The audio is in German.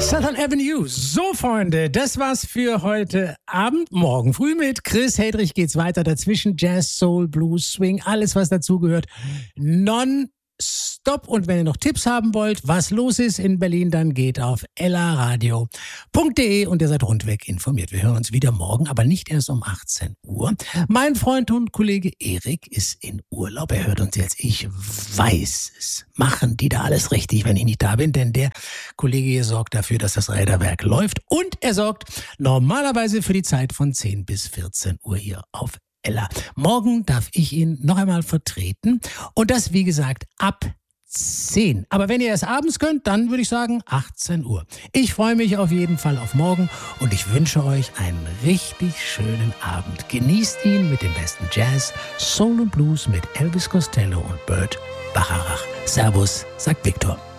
Southern Avenue. So, Freunde, das war's für heute Abend. Morgen früh mit Chris Hedrich geht's weiter. Dazwischen Jazz, Soul, Blues, Swing, alles, was dazugehört. Non-stop. Und wenn ihr noch Tipps haben wollt, was los ist in Berlin, dann geht auf ellaradio.de und ihr seid rundweg informiert. Wir hören uns wieder morgen, aber nicht erst um 18 Uhr. Mein Freund und Kollege Erik ist in Urlaub. Er hört uns jetzt. Ich weiß es. Machen die da alles richtig, wenn ich nicht da bin, denn der Kollege hier sorgt dafür, dass das Räderwerk läuft und er sorgt normalerweise für die Zeit von 10 bis 14 Uhr hier auf Ella. Morgen darf ich ihn noch einmal vertreten und das, wie gesagt, ab 10. Aber wenn ihr es abends könnt, dann würde ich sagen 18 Uhr. Ich freue mich auf jeden Fall auf morgen und ich wünsche euch einen richtig schönen Abend. Genießt ihn mit dem besten Jazz, Soul und Blues mit Elvis Costello und Burt Bacharach. Servus, sagt Viktor.